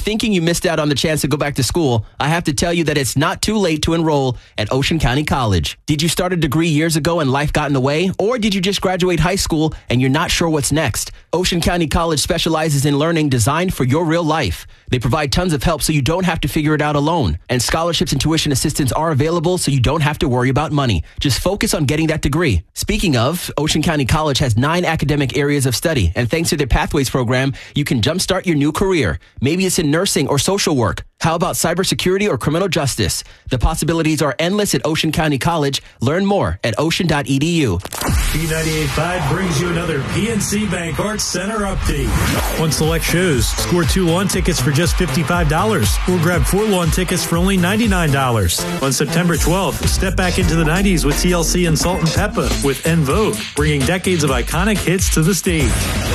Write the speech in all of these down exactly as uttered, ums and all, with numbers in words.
thinking you missed out on the chance to go back to school, I have to tell you that it's not too late to enroll at Ocean County College. Did you start a degree years ago and life got in the way? Or did you just graduate high school and you're not sure what's next? Ocean County College specializes in learning designed for your real life. They provide tons of help so you don't have to figure it out alone. And scholarships and tuition assistance are available so you don't have to worry about money. Just focus on getting that degree. Speaking of, Ocean County College has nine academic areas of study, and thanks to their Pathways program, you can jumpstart your new career. Maybe it's in nursing or social work. How about cybersecurity or criminal justice? The possibilities are endless at Ocean County College. Learn more at ocean dot e d u. B ninety-eight point five brings you another P N C Bank Arts Center update. On select shows, score two lawn tickets for just fifty-five dollars or grab four lawn tickets for only ninety-nine dollars. On September twelfth, step back into the nineties with T L C and Salt and Peppa with En Vogue, bringing decades of iconic hits to the stage.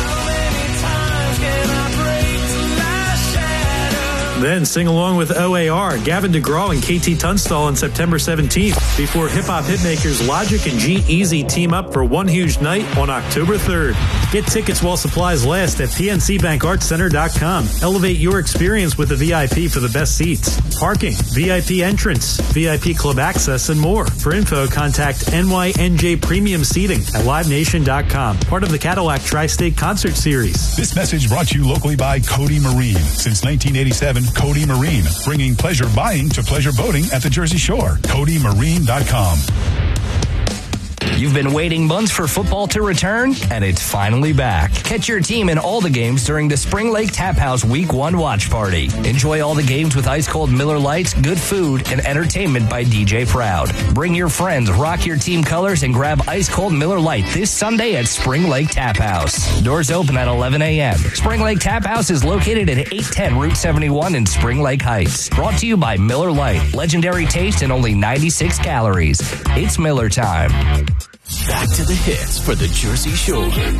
Then sing along with O A R, Gavin DeGraw, and K T Tunstall on September seventeenth before hip-hop hitmakers Logic and G-Eazy team up for one huge night on October third. Get tickets while supplies last at p n c bank arts center dot com. Elevate your experience with a V I P for the best seats, parking, V I P entrance, V I P club access, and more. For info, contact N Y N J Premium Seating at live nation dot com, part of the Cadillac Tri-State Concert Series. This message brought to you locally by Cody Marine. Since nineteen eighty-seven, Cody Marine, bringing pleasure buying to pleasure boating at the Jersey Shore. Cody Marine dot com. You've been waiting months for football to return, and it's finally back. Catch your team in all the games during the Spring Lake Tap House Week one Watch Party. Enjoy all the games with ice-cold Miller Lights, good food, and entertainment by D J Proud. Bring your friends, rock your team colors, and grab ice-cold Miller Lite this Sunday at Spring Lake Tap House. Doors open at eleven a.m. Spring Lake Tap House is located at eight ten Route seventy-one in Spring Lake Heights. Brought to you by Miller Lite. Legendary taste and only ninety-six calories. It's Miller time. Back to the hits for the Jersey Shore.